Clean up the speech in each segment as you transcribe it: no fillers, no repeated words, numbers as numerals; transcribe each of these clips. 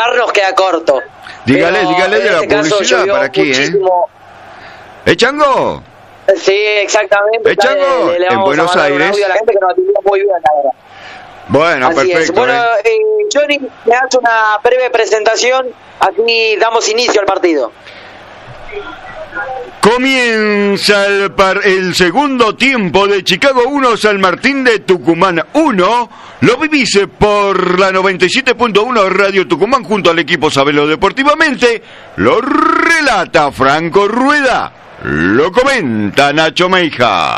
par nos queda corto. Dígale de la publicidad para aquí, Chango. Sí, exactamente. Chango, le en Buenos Aires. Un audio a la gente que nos atendió muy bien, la verdad. Bueno, así perfecto. Es. Bueno, Johnny, me hace una breve presentación, así damos inicio al partido. Comienza el segundo tiempo de Chicago 1, San Martín de Tucumán 1. Lo vivís por la 97.1 Radio Tucumán junto al equipo Sabelo Deportivamente. Lo relata Franco Rueda. Lo comenta Nacho Meija.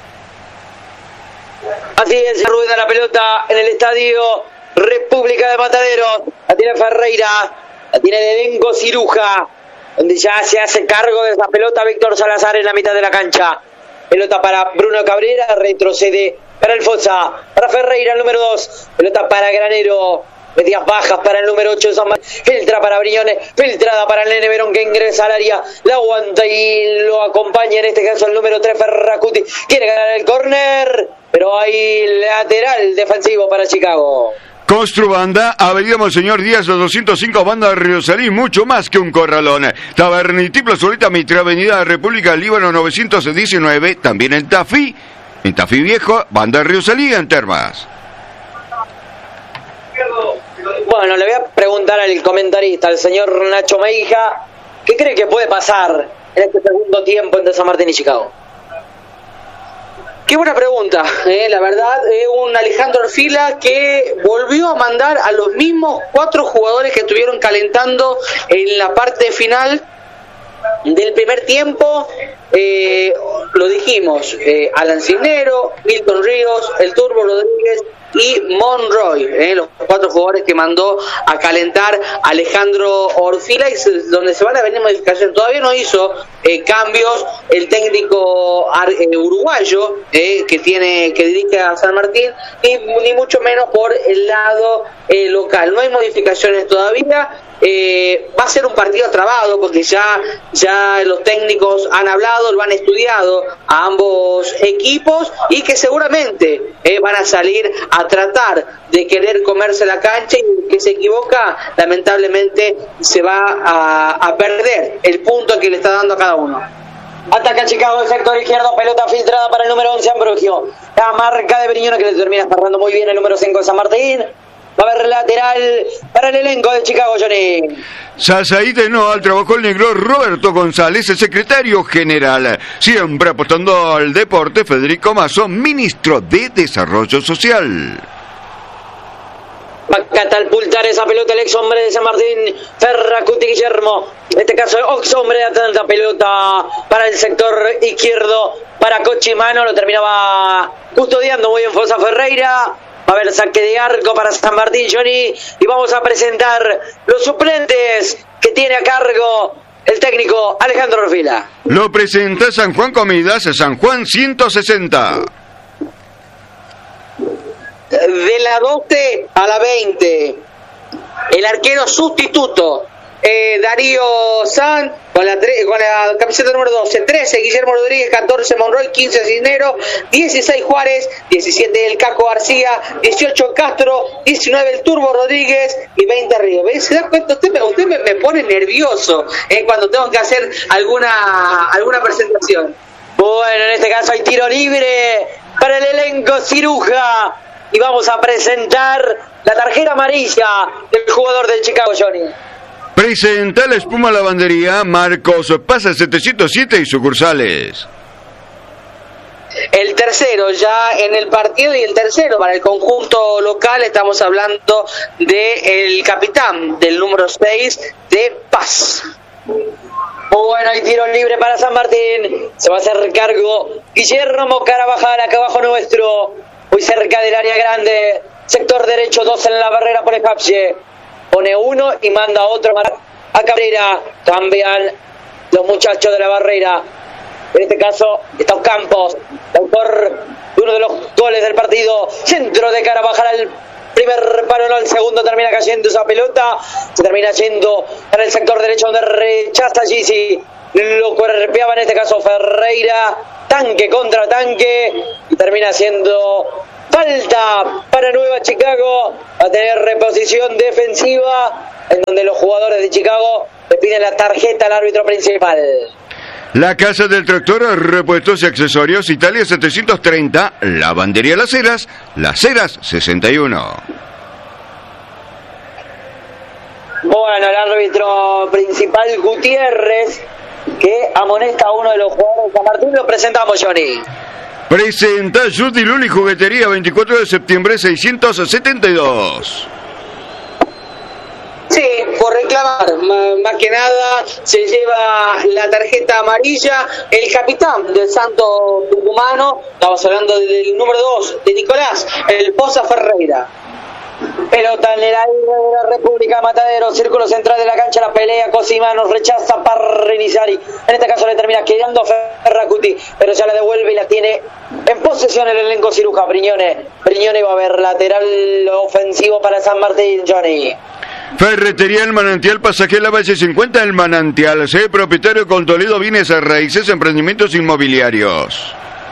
Así es, rueda la pelota en el estadio República de Mataderos. La tiene Ferreira, la tiene el elenco Ciruja, donde ya se hace cargo de esa pelota Víctor Salazar en la mitad de la cancha. Pelota para Bruno Cabrera, retrocede para el Fosa, para Ferreira el número 2, pelota para Granero, medias bajas para el número 8 filtra para Briñones, filtrada para el Nene Verón que ingresa al área, la aguanta y lo acompaña en este caso el número 3 Ferracuti, quiere ganar el córner, pero hay lateral defensivo para Chicago. Construbanda, Avenida Monseñor Díaz, los 205, Banda Río Salí, mucho más que un corralón. Tabernitiplo Solita Mitre, Avenida República del Líbano 919, también en Tafí Viejo, Banda Río Salí, en Termas. Bueno, le voy a preguntar al comentarista, al señor Nacho Meija, ¿qué cree que puede pasar en este segundo tiempo entre San Martín y Chicago? Qué buena pregunta, la verdad, un Alejandro Orfila que volvió a mandar a los mismos 4 jugadores que estuvieron calentando en la parte final del primer tiempo. Lo dijimos, Alan Cisnero, Milton Ríos, el Turbo Rodríguez y Monroy, los 4 jugadores que mandó a calentar Alejandro Orfila, y donde se van a venir modificaciones. Todavía no hizo cambios el técnico uruguayo que dirige a San Martín, ni mucho menos por el lado local. No hay modificaciones todavía. Va a ser un partido trabado porque ya los técnicos han hablado, lo han estudiado a ambos equipos, y que seguramente van a salir a tratar de querer comerse la cancha, y el que se equivoca lamentablemente se va a perder el punto que le está dando a cada uno. Ataca Chicago del sector izquierdo, pelota filtrada para el número 11 Ambrogio, la marca de Briñones que le termina cerrando muy bien el número 5 de San Martín. Va a haber lateral para el elenco de Chicago, Johnny. Sasaíde no, al trabajo el negro Roberto González, el secretario general. Siempre apostando al deporte, Federico Mazo, ministro de Desarrollo Social. Va a catapultar esa pelota el ex hombre de San Martín, Ferracuti Guillermo. En este caso, ex hombre de tanta pelota para el sector izquierdo, para Cochimano. Lo terminaba custodiando muy bien Fosa Ferreira. Va a haber saque de arco para San Martín, Johnny, y vamos a presentar los suplentes que tiene a cargo el técnico Alejandro Orfila. Lo presenta San Juan Comidas, San Juan 160. De la 12 a la 20, el arquero sustituto, Darío San, con la camiseta número 12, 13 Guillermo Rodríguez, 14 Monroy, 15 Cisnero, 16 Juárez, 17 el Caco García, 18 Castro, 19 el Turbo Rodríguez y 20 Río. ¿Ves? ¿Se da cuenta? Usted me pone nervioso cuando tengo que hacer alguna presentación. Bueno, en este caso hay tiro libre para el elenco Ciruja, y vamos a presentar la tarjeta amarilla del jugador del Chicago, Johnny. Presenta la espuma lavandería Marcos Pasa 707 y sucursales. El tercero ya en el partido, y el tercero para el conjunto local. Estamos hablando del capitán del número 6 de Paz. Bueno, hay tiro libre para San Martín. Se va a hacer cargo Guillermo Carabajal, acá abajo nuestro, muy cerca del área grande, sector derecho, 2 en la barrera por Escapche. Pone uno y manda otro a Cabrera. Cambian los muchachos de la barrera. En este caso está Campos, el autor de uno de los goles del partido. Centro de Carabajal al primer palo, no, el segundo termina cayendo esa pelota. Se termina yendo para el sector derecho donde rechaza Gisi. Lo cuerpeaba en este caso Ferreira. Tanque contra tanque. Y termina siendo falta para Nueva Chicago. Va a tener reposición defensiva en donde los jugadores de Chicago le piden la tarjeta al árbitro principal. La Casa del Tractor, repuestos y accesorios, Italia 730, Lavandería Las Heras 61. Bueno, el árbitro principal Gutiérrez, que amonesta a uno de los jugadores de San Martín. Lo presentamos, Johnny. Presenta Judy Luli Juguetería, 24 de septiembre 672. Sí, por reclamar, más que nada se lleva la tarjeta amarilla el capitán del Santo Tucumano. Estamos hablando del número 2 de Nicolás, el Poza Ferreira. Pelota en el aire de la República Matadero, círculo central de la cancha, la pelea Cosimano, rechaza Parrinizari, en este caso le termina quedando Ferracuti, pero ya la devuelve y la tiene en posesión el elenco Ciruja. Briñone va a haber lateral ofensivo para San Martín, Johnny. Ferretería El Manantial, pasaje La Valle 50, El Manantial, sé propietario con Toledo Bienes a Raíces, emprendimientos inmobiliarios.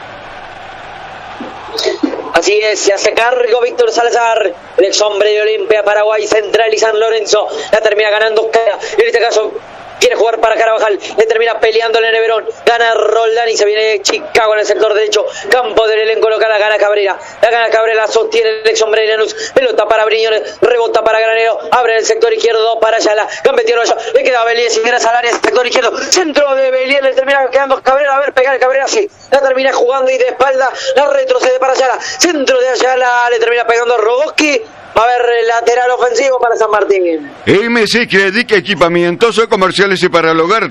Así es, se hace cargo Víctor Salazar, el ex hombre de Olimpia, Paraguay, Central y San Lorenzo. La termina ganando, en este caso quiere jugar para Carabajal, le termina peleando el Neverón, gana Roldán y se viene Chicago en el sector derecho, campo del elenco local, la gana Cabrera, la sostiene el ex hombre de Lanús, pelota para Briñones, rebota para Granero, abre el sector izquierdo para Ayala, gambetearon allá, le queda a Belies, ingresa al área, sector izquierdo, centro de Belies, le termina quedando Cabrera, a ver, pegar Cabrera, sí, la termina jugando y de espalda, la retrocede para Ayala, centro de Ayala, le termina pegando Rogoski. Va a haber lateral ofensivo para San Martín. MC Credit, equipamientos comerciales y para el hogar,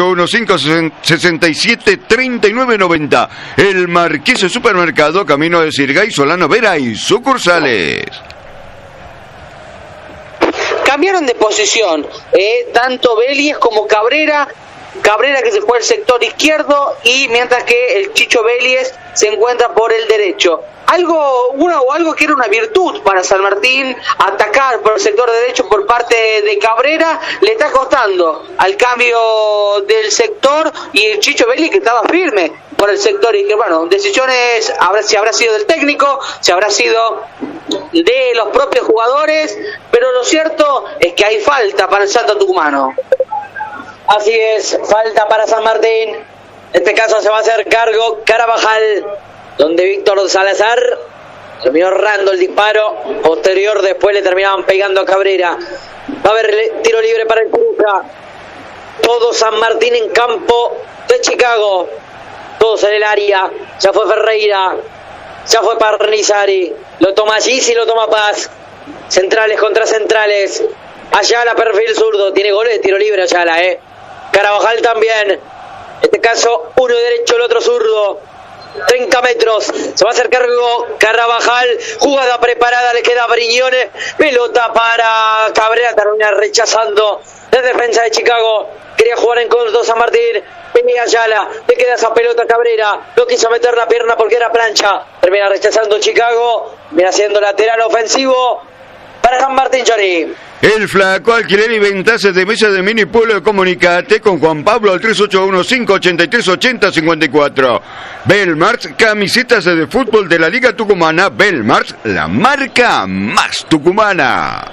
3815-673990. El Marqués Supermercado, camino de Sirgay, Solano Vera y sucursales. Cambiaron de posición, tanto Vélez como Cabrera que se fue al sector izquierdo, y mientras que el Chicho Vélez se encuentra por el derecho. Algo que era una virtud para San Martín, atacar por el sector derecho por parte de Cabrera, le está costando al cambio del sector, y el Chicho Vélez que estaba firme por el sector, y que bueno, decisiones, si habrá sido del técnico, si habrá sido de los propios jugadores, pero lo cierto es que hay falta para el Santo Tucumano. Así es, falta para San Martín. En este caso se va a hacer cargo Carabajal, donde Víctor Salazar terminó errando el disparo posterior, después le terminaban pegando a Cabrera. Va a haber tiro libre para el Ciruja. Todo San Martín en campo de Chicago, todos en el área. Ya fue Ferreira, ya fue Parnizari, lo toma Gis y lo toma Paz. Centrales contra centrales. Ayala, perfil zurdo, tiene goles de tiro libre Ayala, Carabajal también, en este caso uno derecho, el otro zurdo, 30 metros, se va a hacer cargo Carabajal, jugada preparada, le queda Briñones, pelota para Cabrera, termina rechazando la defensa de Chicago, quería jugar en corto San Martín, venía Ayala, le queda esa pelota a Cabrera, no quiso meter la pierna porque era plancha, termina rechazando Chicago, viene haciendo lateral ofensivo para San Martín, Johnny. El Flaco, alquiler y ventas de mesa de mini pueblo. Comunicate con Juan Pablo al 3815-8380-54. Belmarts, camisetas de fútbol de la Liga Tucumana. Belmarts, la marca más tucumana.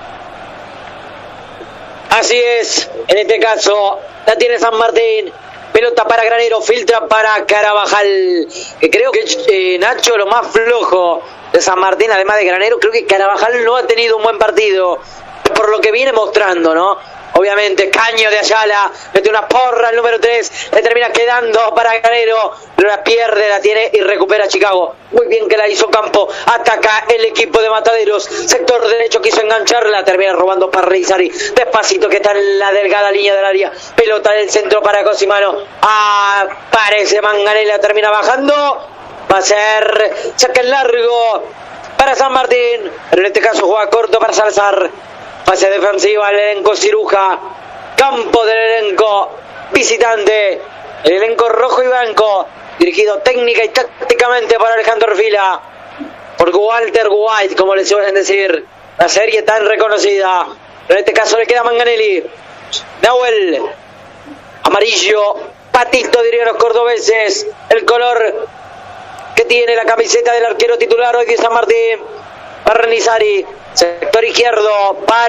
Así es, en este caso la tiene San Martín. Pelota para Granero, filtra para Carabajal, que creo que Nacho, lo más flojo de San Martín, además de Granero, creo que Carabajal no ha tenido un buen partido, por lo que viene mostrando, ¿no? Obviamente, caño de Ayala, mete una porra el número 3, le termina quedando para Granero, pero la pierde, la tiene y recupera Chicago. Muy bien que la hizo Campo, ataca el equipo de Mataderos, sector derecho quiso engancharla, termina robando para Rizari, despacito que está en la delgada línea del área, pelota del centro para Cosimano, aparece Manganella, termina bajando, va a ser saque largo para San Martín, pero en este caso juega corto para Salazar. Fase defensiva al elenco Ciruja, campo del elenco visitante, el elenco rojo y blanco, dirigido técnica y tácticamente por Alejandro Orfila, por Walter White, como le suelen decir, la serie tan reconocida. En este caso le queda Manganelli, Nahuel, amarillo, patito dirían los cordobeses, el color que tiene la camiseta del arquero titular hoy de San Martín. Parnizari, sector izquierdo para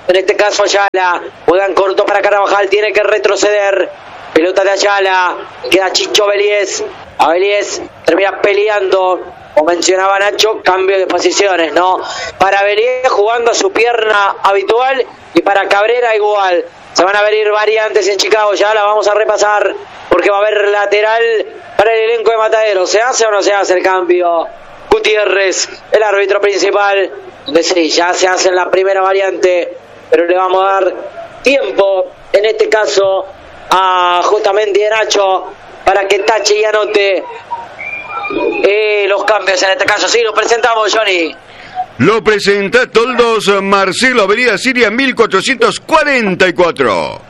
En este caso Ayala, juegan corto para Carabajal, tiene que retroceder. Pelota de Ayala, queda Chicho Belies. A Belies termina peleando, como mencionaba Nacho, cambio de posiciones, ¿no? Para Belies jugando a su pierna habitual y para Cabrera igual. Se van a venir variantes en Chicago, ya la vamos a repasar porque va a haber lateral para el elenco de Mataderos. ¿Se hace o no se hace el cambio? Gutiérrez, el árbitro principal, donde sí, ya se hace en la primera variante, pero le vamos a dar tiempo, en este caso, a justamente Nacho, para que tache y anote los cambios. En este caso sí, los presentamos, Johnny. Lo presenta Toldos Marcelo, Avenida Siria 1444.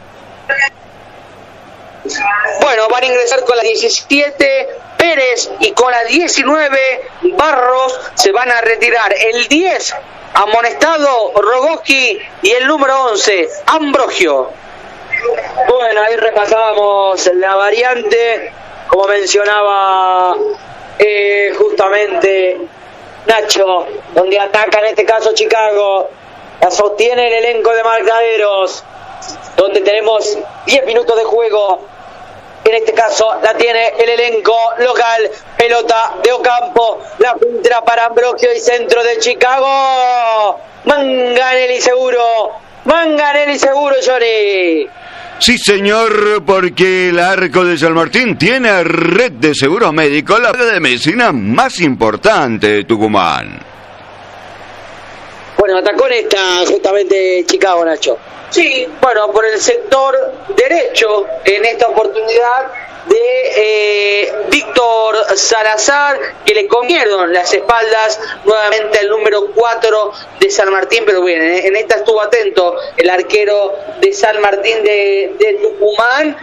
Bueno, van a ingresar con la 17 Pérez y con la 19 Barros. Se van a retirar el 10 amonestado Rogoski y el número 11 Ambrogio. Bueno, ahí repasamos la variante, como mencionaba justamente Nacho, donde ataca en este caso Chicago, la sostiene el elenco de Mataderos, donde tenemos 10 minutos de juego. En este caso la tiene el elenco local, pelota de Ocampo, la filtra para Ambrogio y centro de Chicago. Manganelli seguro, Johnny. Sí, señor, porque el Arco de San Martín tiene red de seguros médicos, la red de medicina más importante de Tucumán. Bueno, atacó en esta justamente Chicago, Nacho. Sí, bueno, por el sector derecho, en esta oportunidad de Víctor Salazar, que le comieron las espaldas nuevamente al número 4 de San Martín, pero bien, en esta estuvo atento el arquero de San Martín de Tucumán,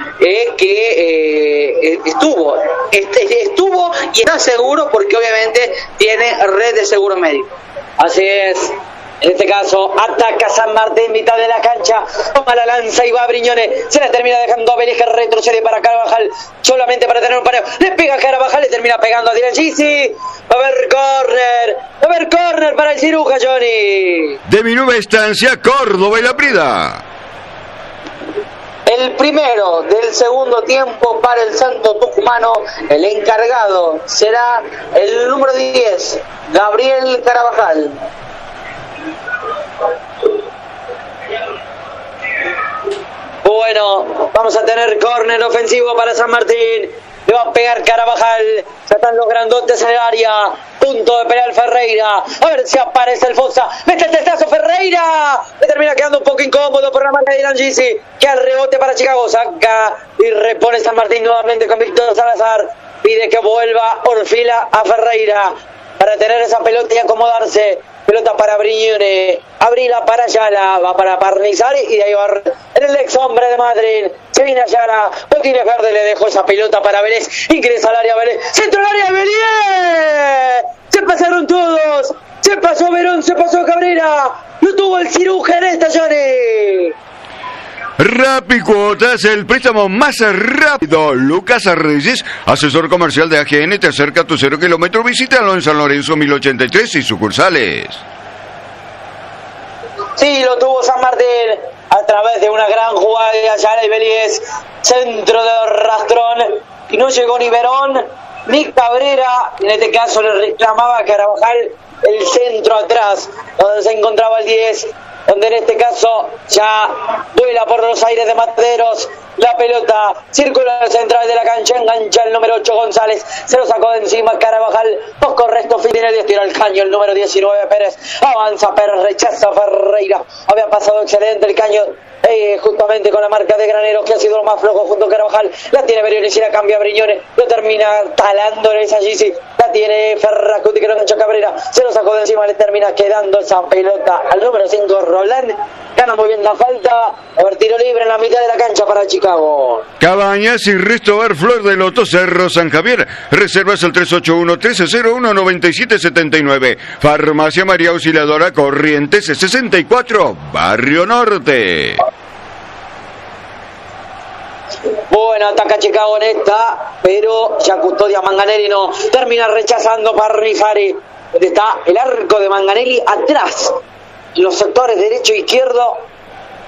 que estuvo y está seguro porque obviamente tiene red de seguro médico. Así es. En este caso, ataca San Martín, mitad de la cancha, toma la lanza y va a Briñones, se la termina dejando a Vélez, que retrocede para Carabajal, solamente para tener un pareo, le pega a Carabajal, le termina pegando a Dylan Gisi, va a haber córner para el Ciruja, Johnny. De mi nueva estancia, Córdoba y La Prida. El primero del segundo tiempo para el Santo Tucumano, el encargado será el número 10, Gabriel Carabajal. Bueno, vamos a tener córner ofensivo para San Martín. Le va a pegar Carabajal. Ya están los grandotes en el área. Punto de penal Ferreira. A ver si aparece el Fosa. Mete el testazo Ferreira. Le termina quedando un poco incómodo por la marca de Dylan Gisi, que al rebote para Chicago. Saca y repone San Martín nuevamente con Víctor Salazar. Pide que vuelva Orfila a Ferreira para tener esa pelota y acomodarse. Pelota para Briñone, abrila para Ayala, va para Parnizari y de ahí va el ex hombre de Madrid. Se viene Ayala, Botines Verde, le dejó esa pelota para Vélez, ingresa al área Vélez, centro al área Vélez. Se pasaron todos, se pasó Verón, se pasó Cabrera, lo tuvo el Ciruja en esta, Johnny. Rapicuotas, el préstamo más rápido. Lucas Reyes, asesor comercial de AGN, te acerca a tu 0 kilómetro. Visítalo en San Lorenzo 1083 y sucursales. Sí, lo tuvo San Martín a través de una gran jugada de Ayala y Vélez. Centro de Rastrón y no llegó ni Verón ni Cabrera. En este caso le reclamaba a Carabajal el centro atrás, donde se encontraba el 10. Donde en este caso ya vuela por los aires de Mataderos la pelota, circula al central de la cancha, engancha el número 8 González, se lo sacó de encima Carabajal, poco resto Finelli, tira el caño el número 19 Pérez, avanza Pérez, rechaza Ferreira, había pasado excelente el caño, justamente con la marca de Graneros, que ha sido lo más flojo junto a Carabajal, la tiene Briones y la cambia Briñones, lo termina talando en esa Gisi, la tiene Ferracuti que lo enganchó Cabrera, se lo sacó de encima, le termina quedando esa pelota al número 5 Roland, gana muy bien la falta, a ver, tiro libre en la mitad de la cancha para Chicago. Cabañas y Restobar Flor de Loto Cerro San Javier. Reservas el 381-1301-9779. Farmacia María Auxiliadora Corrientes 64, Barrio Norte. Bueno, ataca Chicago en esta, pero ya custodia Manganelli, no termina rechazando Parnifari. Donde está el arco de Manganelli atrás, los sectores derecho e izquierdo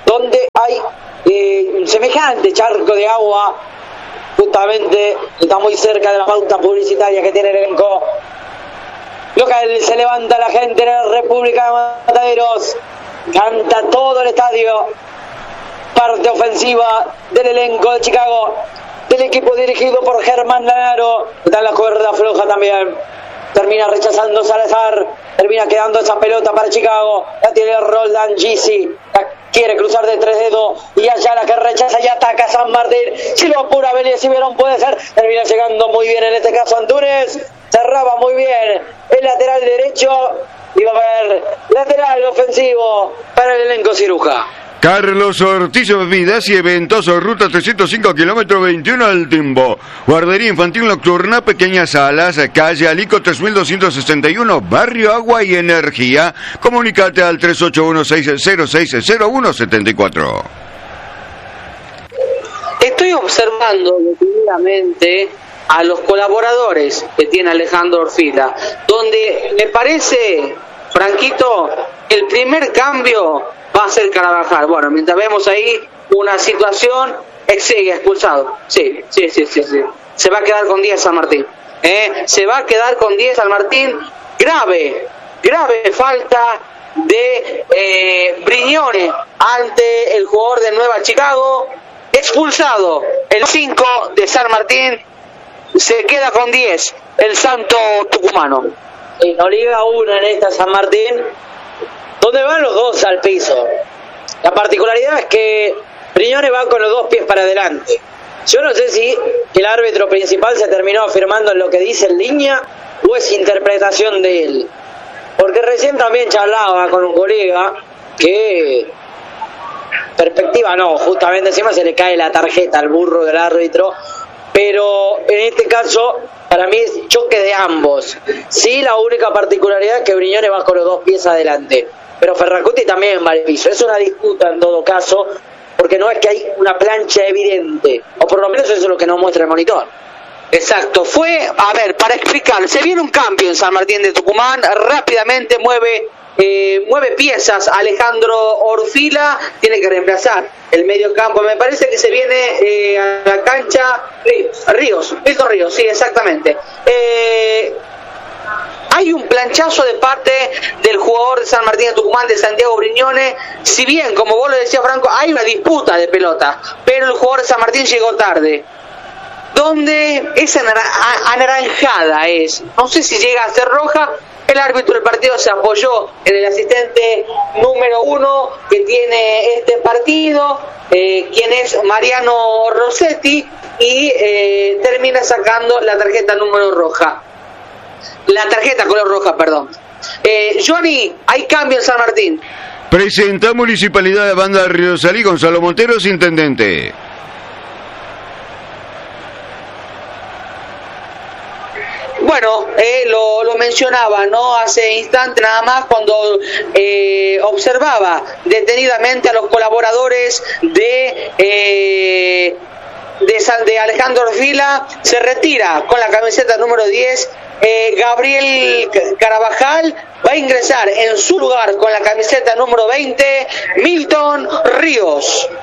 donde hay un semejante charco de agua. Justamente está muy cerca de la pauta publicitaria que tiene el elenco local. Se levanta la gente en la República de Mataderos, canta todo el estadio. Parte ofensiva del elenco de Chicago, del equipo dirigido por Germán Lanaro. Está en la cuerda floja también. Termina rechazando Salazar, termina quedando esa pelota para Chicago. La tiene Roldán Gisi, la quiere cruzar de 3 dedos y allá la que rechaza y ataca San Martín. Si lo apura Vélez Iberón puede ser. Termina llegando muy bien en este caso Antunes. Cerraba muy bien el lateral derecho. Y va a haber lateral ofensivo para el elenco Ciruja. Carlos Ortiz Vidas y Ventoso, ruta 305, kilómetro 21 al Timbo. Guardería infantil nocturna, pequeñas salas, calle Alico 3261, Barrio Agua y Energía. Comunicate al 381-606-0174. Estoy observando detenidamente a los colaboradores que tiene Alejandro Orfila, donde me parece, Franquito, el primer cambio va a ser Carabajal. Bueno, mientras vemos ahí una situación, sigue expulsado. Sí. Se va a quedar con 10 San Martín. Se va a quedar con 10 San Martín. Grave falta de Brignone ante el jugador de Nueva Chicago. Expulsado el 5 de San Martín. Se queda con 10 el santo tucumano. No liga una en esta San Martín, donde van los dos al piso. La particularidad es que Brignone va con los dos pies para adelante. Yo no sé si el árbitro principal se terminó afirmando en lo que dice en línea o es interpretación de él. Porque recién también charlaba con un colega que perspectiva no, justamente encima se le cae la tarjeta al burro del árbitro. Pero en este caso, para mí es choque de ambos. Sí, la única particularidad es que Brignone va con los dos pies adelante. Pero Ferracuti también va al piso. Es una disputa en todo caso, porque no es que hay una plancha evidente. O por lo menos eso es lo que nos muestra el monitor. Exacto. Para explicar, se viene un cambio en San Martín de Tucumán. Rápidamente mueve piezas Alejandro Orfila, tiene que reemplazar el medio campo. Me parece que se viene a la cancha Milton Ríos, sí, exactamente. Hay un planchazo de parte del jugador de San Martín de Tucumán, de Santiago Brignone. Si bien, como vos lo decías, Franco, hay una disputa de pelota, pero el jugador de San Martín llegó tarde. Donde esa anaranjada es, no sé si llega a ser roja. El árbitro del partido se apoyó en el asistente número 1 que tiene este partido, quien es Mariano Rossetti, y termina sacando la tarjeta número roja. La tarjeta color roja, perdón. Johnny, hay cambio en San Martín. Presenta Municipalidad de Banda Riosalí, Gonzalo Monteros, intendente. Bueno, lo mencionaba, ¿no? Hace instante nada más cuando observaba detenidamente a los colaboradores de Alejandro Orfila. Se retira con la camiseta número 10 Gabriel Carabajal. Va a ingresar en su lugar con la camiseta número 20 Milton Ríos.